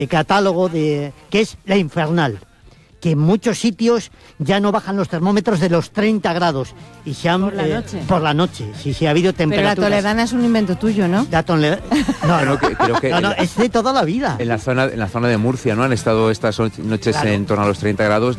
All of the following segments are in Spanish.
catálogo que es la infernal, que en muchos sitios ya no bajan los termómetros de los 30 grados. Y se han, por la noche, sí, ha habido temperaturas. Pero la toledana es un invento tuyo, ¿no? Creo que es de toda la vida. En la zona de Murcia, ¿no? Han estado estas noches en torno a los 30 grados.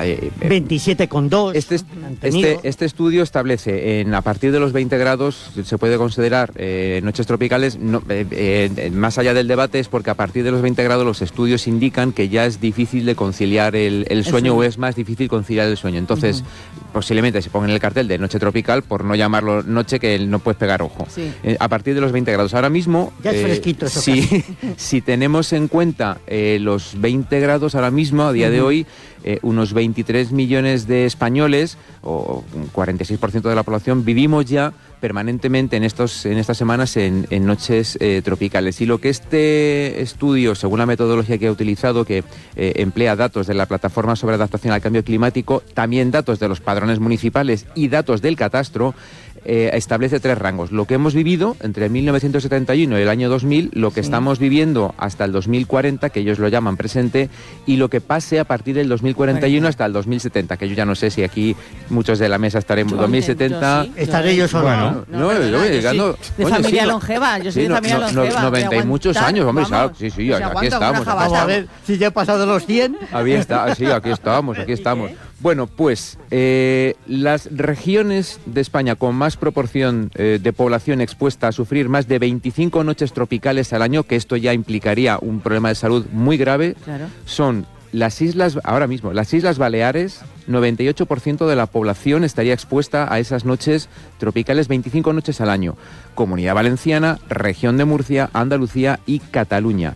27,2. Este estudio establece, a partir de los 20 grados, se puede considerar noches tropicales. Más allá del debate es porque a partir de los 20 grados los estudios indican que ya es difícil de conciliar el sueño, o es más difícil conciliar el sueño. Entonces, posiblemente se ponga en el cartel de noche tropical, por no llamarlo noche, que no puedes pegar ojo. Sí. A partir de los 20 grados. Ahora mismo, ya es fresquito eso. Si tenemos en cuenta los 20 grados ahora mismo, a día de hoy, unos 23 millones de españoles, o un 46% de la población, vivimos ya permanentemente en estas semanas en noches tropicales. Y lo que este estudio, según la metodología que ha utilizado, que emplea datos de la Plataforma sobre Adaptación al Cambio Climático, también datos de los padrones municipales y datos del catastro, establece 3 rangos. Lo que hemos vivido entre 1971 y el año 2000, lo que estamos viviendo hasta el 2040, que ellos lo llaman presente, y lo que pase a partir del 2041 hasta el 2070, que yo ya no sé si aquí muchos de la mesa estaremos en 2070. Estaré yo solo. Bueno, llegando... De familia longeva, yo soy de familia longeva. 90 y muchos años, hombre, sí, aquí estamos. Vamos a ver si ya he pasado los 100. Aquí estamos. Bueno, pues las regiones de España con más proporción de población expuesta a sufrir más de 25 noches tropicales al año, que esto ya implicaría un problema de salud muy grave, son las Islas Baleares. 98% de la población estaría expuesta a esas noches tropicales, 25 noches al año. Comunidad Valenciana, Región de Murcia, Andalucía y Cataluña.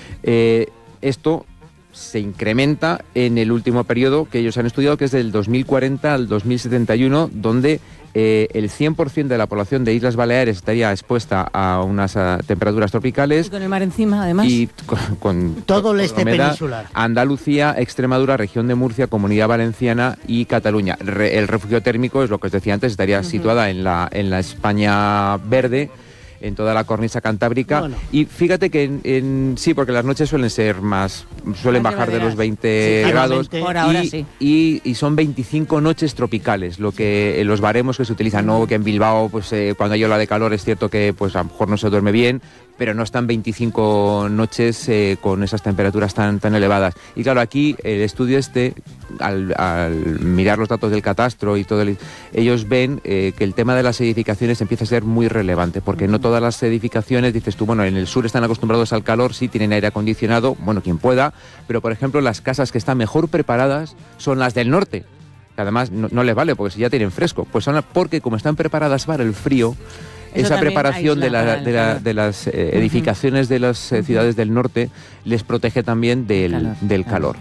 Esto se incrementa en el último periodo que ellos han estudiado, que es del 2040 al 2071, donde el 100% de la población de Islas Baleares estaría expuesta a unas temperaturas tropicales. Y con el mar encima, además. Y con todo el este peninsular. Andalucía, Extremadura, Región de Murcia, Comunidad Valenciana y Cataluña. El refugio térmico, es lo que os decía antes, estaría situada en la España verde, en toda la cornisa cantábrica. Bueno. Y fíjate que sí, porque las noches suelen bajar de los 20 grados. Por ahora sí. Y son 25 noches tropicales, lo que los baremos que se utilizan, ¿no? Que en Bilbao, pues cuando hay ola de calor es cierto que pues a lo mejor no se duerme bien, pero no están 25 noches con esas temperaturas tan elevadas. Y claro, aquí el estudio al mirar los datos del catastro y todo, ellos ven que el tema de las edificaciones empieza a ser muy relevante, porque no todas las edificaciones, dices tú, bueno, en el sur están acostumbrados al calor, sí tienen aire acondicionado, bueno, quien pueda, pero por ejemplo las casas que están mejor preparadas son las del norte. Además no les vale, porque si ya tienen fresco, pues son porque como están preparadas para el frío, esa preparación de las edificaciones de las ciudades del norte les protege también del calor.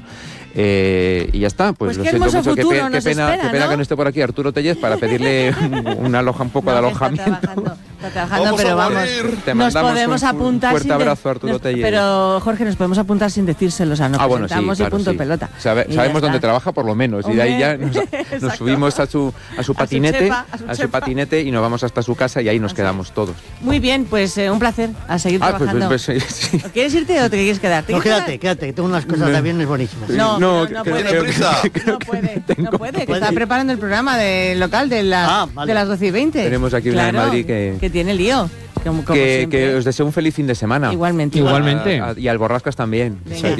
Y ya está, pues lo siento mucho, qué pena que no esté por aquí Arturo Tellez para pedirle un poco de alojamiento. Está trabajando, pero vamos, nos podemos apuntar. Fuerte abrazo, Arturo Tellez. Pero Jorge, nos podemos apuntar sin decírselo, o sea, nos presentamos y punto pelota. Sabemos dónde trabaja por lo menos, y de ahí ya nos subimos a su patinete y nos vamos hasta su casa y ahí nos quedamos todos. Muy bien, pues un placer, a seguir trabajando. Sí. ¿Quieres irte o te quieres quedar? No, quédate, que tengo unas cosas de aviones buenísimas. No puede, que está preparando el programa local de las 12:20. Tenemos aquí una de Madrid que tiene lío. Que os deseo un feliz fin de semana. Igualmente. Y al Borrascas también.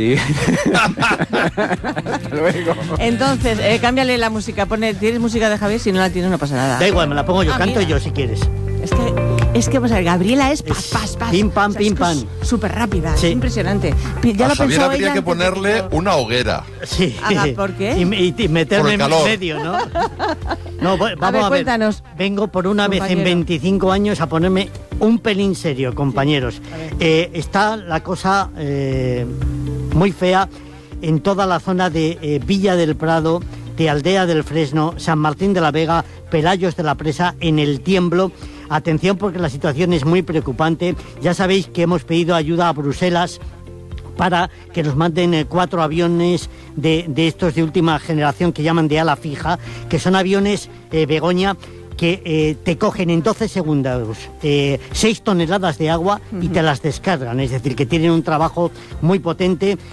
Hasta luego. Entonces, cámbiale la música. ¿Tienes música de Javier? Si no la tienes, no pasa nada. Da igual, me la pongo yo. Canto yo si quieres. Es que, pues, Gabriela es pas. Pim, pam, pim, pam. Súper rápida, sí. Es impresionante. Ya lo Javier habría que ponerle una hoguera. Sí. ¿Por qué? Y meterme en medio, ¿no? No, vamos a ver. Cuéntanos. Vengo por una vez en 25 años a ponerme un pelín serio, compañeros. Está la cosa muy fea en toda la zona de Villa del Prado, de Aldea del Fresno, San Martín de la Vega, Pelayos de la Presa, en El Tiemblo. Atención, porque la situación es muy preocupante. Ya sabéis que hemos pedido ayuda a Bruselas para que nos manden 4 aviones de estos de última generación que llaman de ala fija, que son aviones, Begoña, que te cogen en 12 segundos 6 toneladas de agua y te las descargan, es decir, que tienen un trabajo muy potente